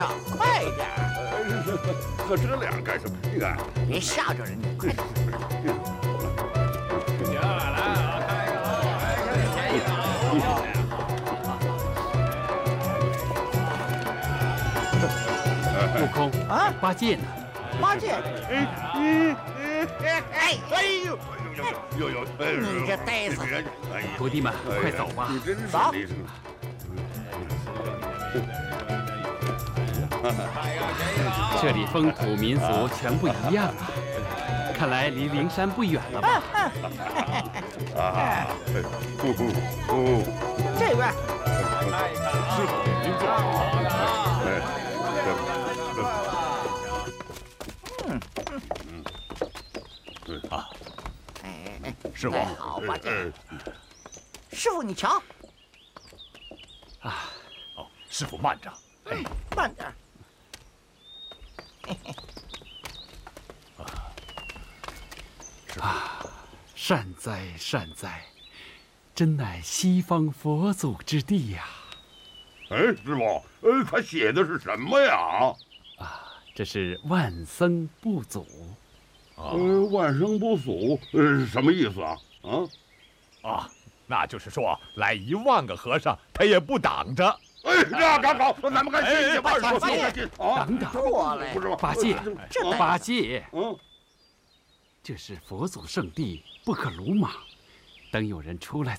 快点！ 喝这样干什么？你看， 别吓着人，快点！ 行，来啊，开一个啊，便宜悟空啊， 八戒呢？ 八戒， 哎呦， 你这呆子！ 哎呀， 徒弟们，快走吧！ 你真是走离生。 这里风土民俗全不一样啊！看来离灵山不远了吧？ 啊， 这边， 师傅，您坐好了啊。师傅， 好，八戒。师傅，你瞧， 哦，师傅慢着。 慢点。 善哉善哉，真乃西方佛祖之地呀！ 哎，师傅，他写的是什么呀？ 这是万僧不祖。 万生不俗，什么意思啊？ 那就是说来10000个和尚，他也不挡着。 哎，那好，咱们看进去吧。 八戒， 等等， 过来， 不是吧？ 八戒，八戒， 嗯， 这是佛祖圣地，不可鲁莽。等有人出来